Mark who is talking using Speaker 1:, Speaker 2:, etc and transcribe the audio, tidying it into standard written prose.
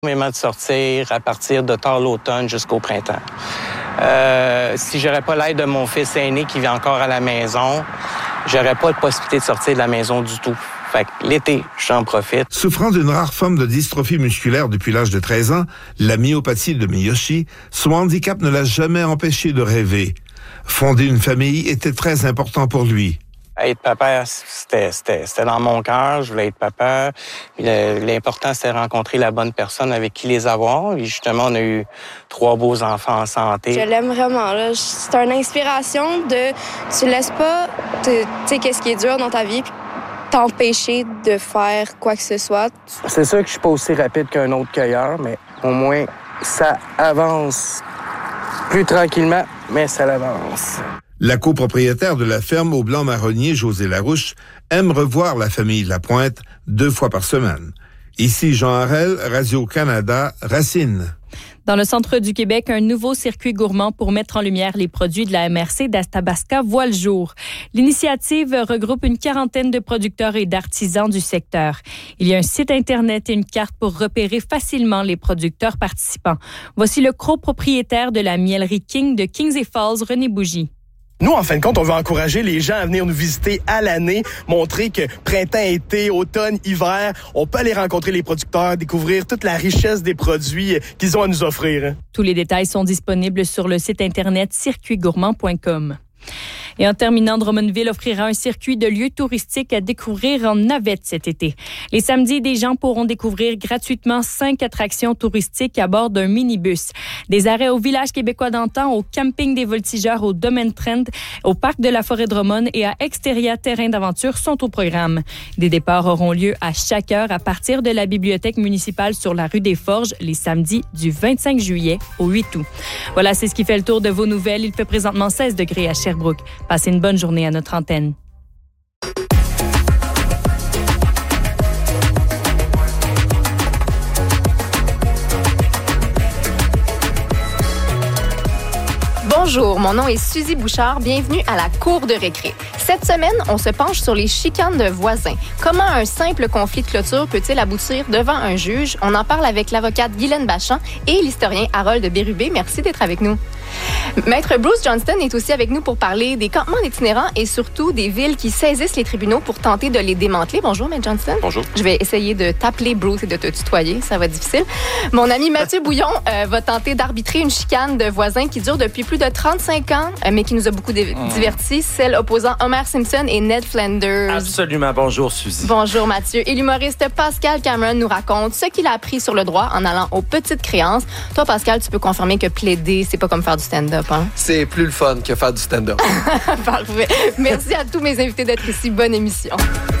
Speaker 1: Énormément de sortir à partir de tard l'automne jusqu'au printemps. Si j'aurais pas l'aide de mon fils aîné qui vit encore à la maison, j'aurais pas de possibilité de sortir de la maison du tout. Fait que l'été, j'en profite.
Speaker 2: Souffrant d'une rare forme de dystrophie musculaire depuis l'âge de 13 ans, la myopathie de Miyoshi, son handicap ne l'a jamais empêché de rêver. Fonder une famille était très important pour lui.
Speaker 1: Être papa, c'était dans mon cœur. Je voulais être papa. L'important, c'était de rencontrer la bonne personne avec qui les avoir. Et justement, on a eu 3 beaux enfants en santé.
Speaker 3: Je l'aime vraiment. Là. C'est une inspiration de... Tu laisses pas, tu sais, qu'est-ce qui est dur dans ta vie, puis t'empêcher de faire quoi que ce soit.
Speaker 1: C'est sûr que je suis pas aussi rapide qu'un autre cueilleur, mais au moins, ça avance plus tranquillement, mais ça avance.
Speaker 2: La copropriétaire de la ferme au Blanc-Marronnier, Josée Larouche, aime revoir la famille Lapointe 2 fois par semaine. Ici Jean Harel, Radio-Canada, Racine.
Speaker 4: Dans le centre du Québec, un nouveau circuit gourmand pour mettre en lumière les produits de la MRC d'Athabasca voit le jour. L'initiative regroupe une quarantaine de producteurs et d'artisans du secteur. Il y a un site Internet et une carte pour repérer facilement les producteurs participants. Voici le copropriétaire de la mielerie King de Kings et Falls, René Bougie.
Speaker 5: Nous, en fin de compte, on veut encourager les gens à venir nous visiter à l'année, montrer que printemps, été, automne, hiver, on peut aller rencontrer les producteurs, découvrir toute la richesse des produits qu'ils ont à nous offrir.
Speaker 4: Tous les détails sont disponibles sur le site internet circuitgourmand.com. Et en terminant, Drummondville offrira un circuit de lieux touristiques à découvrir en navette cet été. Les samedis, des gens pourront découvrir gratuitement 5 attractions touristiques à bord d'un minibus. Des arrêts au village québécois d'antan, au camping des voltigeurs, au domaine Trent, au parc de la Forêt-Drummond et à Exteria Terrain d'aventure sont au programme. Des départs auront lieu à chaque heure à partir de la bibliothèque municipale sur la rue des Forges les samedis du 25 juillet au 8 août. Voilà, c'est ce qui fait le tour de vos nouvelles. Il fait présentement 16 degrés à Sherbrooke. Passez une bonne journée à notre antenne.
Speaker 6: Bonjour, mon nom est Suzy Bouchard. Bienvenue à la cour de récré. Cette semaine, on se penche sur les chicanes de voisins. Comment un simple conflit de clôture peut-il aboutir devant un juge? On en parle avec l'avocate Guylaine Bachand et l'historien Harold Bérubé. Merci d'être avec nous. Maître Bruce Johnston est aussi avec nous pour parler des campements d'itinérants et surtout des villes qui saisissent les tribunaux pour tenter de les démanteler. Bonjour, Maître Johnston.
Speaker 7: Bonjour.
Speaker 6: Je vais essayer de t'appeler Bruce et de te tutoyer. Ça va être difficile. Mon ami Mathieu Bouillon va tenter d'arbitrer une chicane de voisins qui dure depuis plus de 35 ans, mais qui nous a beaucoup divertis, celle opposant Homer Simpson et Ned Flanders.
Speaker 7: Absolument. Bonjour, Suzy.
Speaker 6: Bonjour, Mathieu. Et l'humoriste Pascal Cameron nous raconte ce qu'il a appris sur le droit en allant aux petites créances. Toi, Pascal, tu peux confirmer que plaider, c'est pas comme faire du stand-up, hein?
Speaker 8: C'est plus le fun que faire du stand-up.
Speaker 6: Parfait. Merci à tous mes invités d'être ici. Bonne émission.